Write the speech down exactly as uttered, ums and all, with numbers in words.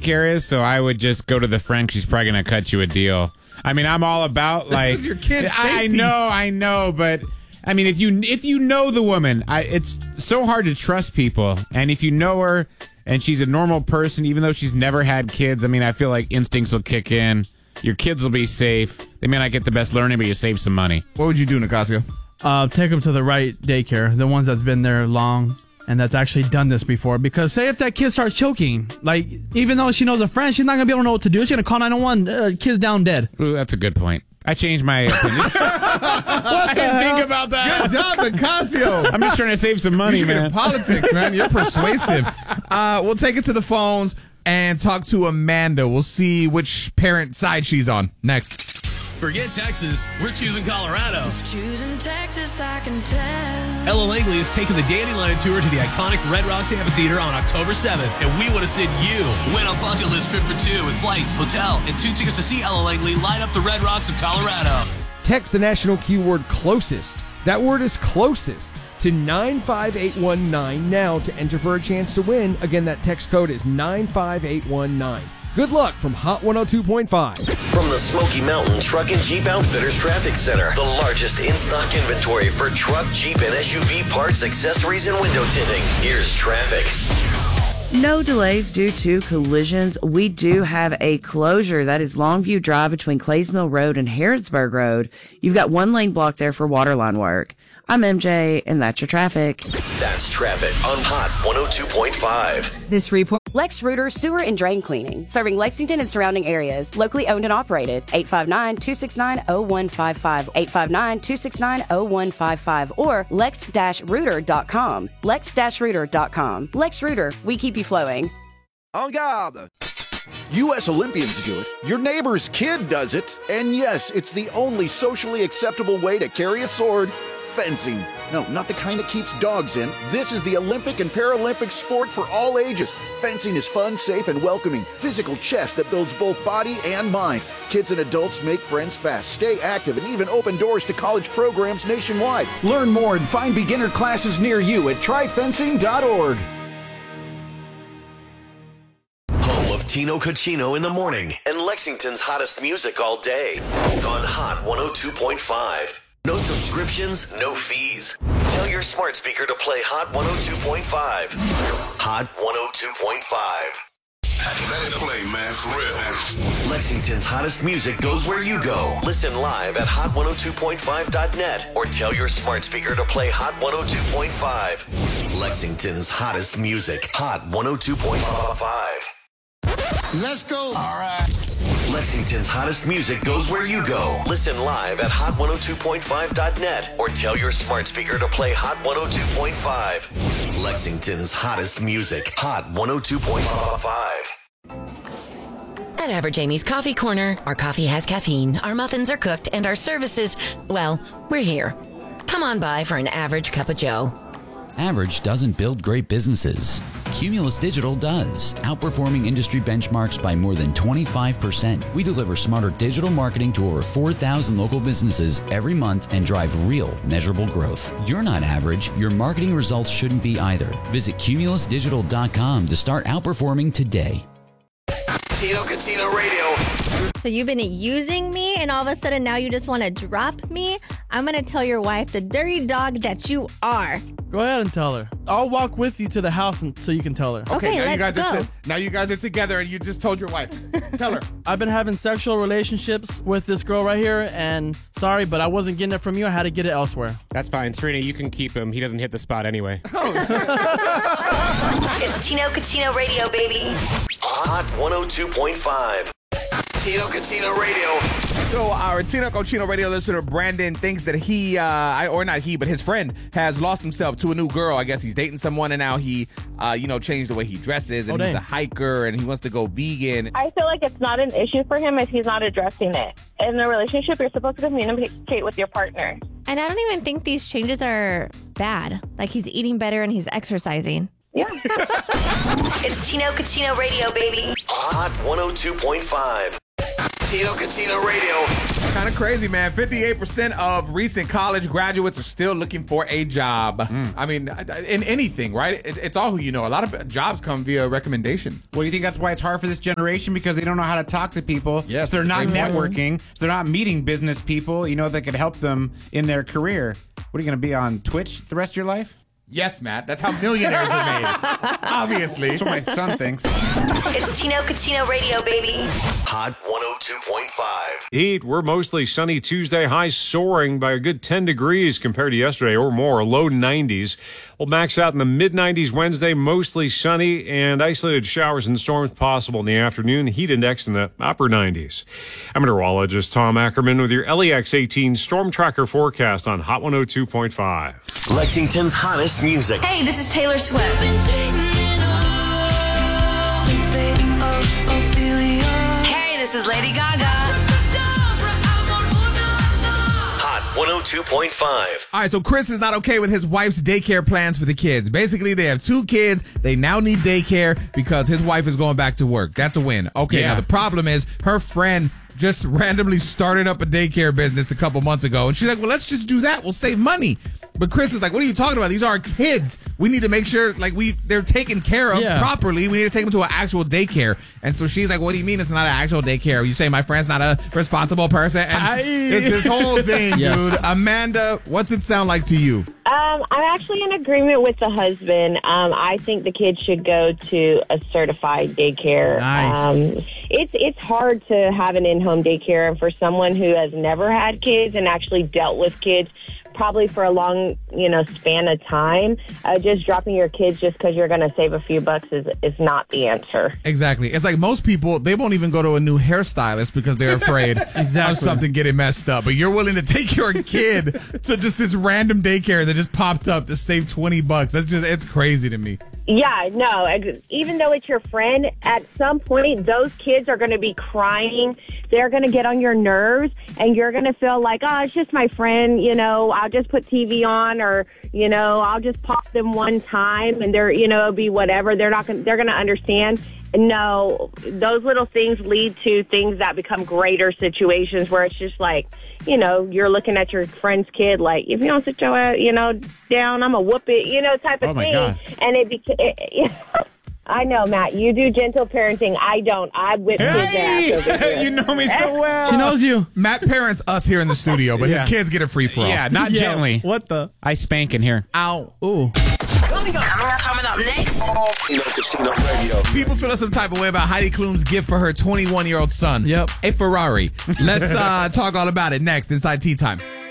daycare is, so I would just go to the friend. She's probably going to cut you a deal. I mean, I'm all about like this is your kid's I, I safety. know, I know, but I mean, if you if you know the woman, I, it's so hard to trust people. And if you know her and she's a normal person, even though she's never had kids, I mean, I feel like instincts will kick in. Your kids will be safe. They may not get the best learning, but you save some money. What would you do, Nicasio? Uh, take them to the right daycare, the ones that's been there long and that's actually done this before. Because say if that kid starts choking, like even though she knows a friend, she's not gonna be able to know what to do. She's gonna call nine one one. Uh, kid's down dead. Ooh, that's a good point. I changed my opinion. I didn't think about that. Good job, Nicasio. I'm just trying to save some money, you should man. get in politics, man. You're persuasive. Uh, we'll take it to the phones and talk to Amanda. We'll see which parent side she's on next. Forget Texas, we're choosing Colorado. Just choosing Texas, I can tell. Ella Langley is taking the Dandelion Tour to the iconic Red Rocks Amphitheater on October seventh, and we want to send you. Win a bucket list trip for two with flights, hotel, and two tickets to see Ella Langley light up the Red Rocks of Colorado. Text the national keyword closest. That word is closest to nine five eight one nine now to enter for a chance to win. Again, that text code is nine five eight one nine. Good luck from Hot one oh two point five. From the Smoky Mountain Truck and Jeep Outfitters Traffic Center, the largest in-stock inventory for truck, Jeep, and S U V parts, accessories, and window tinting. Here's traffic. No delays due to collisions. We do have a closure. That is Longview Drive between Clays Mill Road and Harrodsburg Road. You've got one lane blocked there for waterline work. I'm M J, and that's your traffic. That's traffic on Hot one oh two point five. This report. Lex Reuter Sewer and Drain Cleaning, serving Lexington and surrounding areas. Locally owned and operated. eight five nine, two six nine, zero one five five. eight five nine, two six nine, zero one five five. Or lex dash reuter dot com. lex dash reuter dot com. Lex Reuter, we keep you flowing. En garde! U S Olympians do it. Your neighbor's kid does it. And yes, it's the only socially acceptable way to carry a sword. Fencing. No, not the kind that keeps dogs in. This is the Olympic and Paralympic sport for all ages. Fencing is fun, safe, and welcoming. Physical chess that builds both body and mind. Kids and adults make friends fast, stay active, and even open doors to college programs nationwide. Learn more and find beginner classes near you at try fencing dot org. Home of Tino Cucino in the morning and Lexington's hottest music all day on Hot one oh two point five. No subscriptions, no fees. Tell your smart speaker to play Hot one oh two point five. Hot one oh two point five. Let it play, man, for real. Lexington's hottest music goes where you go. Listen live at hot one oh two point five dot net or tell your smart speaker to play Hot one oh two point five. Lexington's hottest music. Hot one oh two point five. Let's go. All right. Lexington's hottest music goes where you go. Listen live at hot one oh two point five dot net or tell your smart speaker to play Hot one oh two point five. Lexington's hottest music. Hot one oh two point five. At Average Amy's Coffee Corner, our coffee has caffeine, our muffins are cooked, and our services, well, we're here. Come on by for an average cup of joe. Average doesn't build great businesses. Cumulus Digital does, outperforming industry benchmarks by more than twenty-five percent. We deliver smarter digital marketing to over four thousand local businesses every month and drive real, measurable growth. You're not average. Your marketing results shouldn't be either. Visit cumulus digital dot com to start outperforming today. Tino Cucino Radio. So you've been using me, and all of a sudden now you just want to drop me? I'm going to tell your wife the dirty dog that you are. Go ahead and tell her. I'll walk with you to the house and, so you can tell her. Okay, Okay, now you let's guys are go. t- now you guys are together and you just told your wife. Tell her. I've been having sexual relationships with this girl right here, and sorry, but I wasn't getting it from you. I had to get it elsewhere. That's fine. Serena, you can keep him. He doesn't hit the spot anyway. It's Tino Cucino Radio, baby. Hot one oh two point five. Tino Cucino Radio. So our Tino Cucino Radio listener Brandon thinks that he, uh, I, or not he, but his friend has lost himself to a new girl. I guess he's dating someone, and now he, uh, you know, changed the way he dresses, and Oh, he's dang. a hiker, and he wants to go vegan. I feel like it's not an issue for him if he's not addressing it. In a relationship, you're supposed to communicate with your partner. And I don't even think these changes are bad. Like, he's eating better and he's exercising. Yeah. It's Tino Cucino Radio, baby. Hot one oh two point five. Tino Cucino Radio. Kind of crazy, man. fifty-eight percent of recent college graduates are still looking for a job. Mm. I mean, in anything, right? It, it's all who you know. A lot of jobs come via recommendation. Well, do you think that's why it's hard for this generation? Because they don't know how to talk to people. Yes, so they're not great point. networking. So they're not meeting business people, you know, that could help them in their career. What are you going to be on Twitch the rest of your life? Yes, Matt. That's how millionaires are made. Obviously. That's what my son thinks. It's Tino Cucino Radio, baby. Hot one oh two point five. Heat, we're mostly sunny Tuesday, highs soaring by a good ten degrees compared to yesterday or more, low nineties. We'll max out in the mid nineties Wednesday, mostly sunny and isolated showers and storms possible in the afternoon. Heat index in the upper nineties. I'm meteorologist Tom Ackerman with your L E X eighteen Storm Tracker forecast on Hot one oh two point five. Lexington's hottest music. Hey, this is Taylor Swift. Hey, this is Lady Gaga. Hot one oh two point five. All right, so Chris is not okay with his wife's daycare plans for the kids. Basically, they have two kids. They now need daycare because his wife is going back to work. That's a win. Okay, Yeah. now the problem is her friend just randomly started up a daycare business a couple months ago. And she's like, well, let's just do that. We'll save money. But Chris is like, what are you talking about? These are our kids. We need to make sure like we they're taken care of Yeah. properly. We need to take them to an actual daycare. And so she's like, what do you mean it's not an actual daycare? You say my friend's not a responsible person? And Aye. it's this whole thing, Yes. dude. Amanda, what's it sound like to you? Um, I'm actually in agreement with the husband. Um, I think the kids should go to a certified daycare. Nice. Um, it's it's hard to have an in-home daycare, and for someone who has never had kids and actually dealt with kids, probably for a long, you know, span of time, uh, just dropping your kids just because you're going to save a few bucks is is not the answer. Exactly. It's like most people, they won't even go to a new hairstylist because they're afraid Exactly. of something getting messed up. But you're willing to take your kid to just this random daycare that just popped up to save twenty bucks. That's just, it's crazy to me. Yeah, no, ex- even though it's your friend, at some point, those kids are going to be crying. They're going to get on your nerves, and you're going to feel like, oh, it's just my friend, you know, I'll just put T V on, or, you know, I'll just pop them one time, and they're, you know, it'll be whatever. They're not going to, they're going to understand. No, those little things lead to things that become greater situations where it's just like, you know, you're looking at your friend's kid like, if you don't sit your, ass, you know, down, I'm going to whoop it, you know, type of Oh, my thing. God. And it became, I know, Matt, you do gentle parenting. I don't. I whip his ass over here. You know me so well. She knows you. Matt parents us here in the studio, but Yeah. his kids get a free for all. Yeah, not Yeah. gently. What the? I spank in here. Ow. Ooh. Coming up, coming up next. Tino Cucino Radio. People feel some type of way about Heidi Klum's gift for her twenty-one-year-old son. Yep. A Ferrari. Let's uh, talk all about it next inside Tea Time.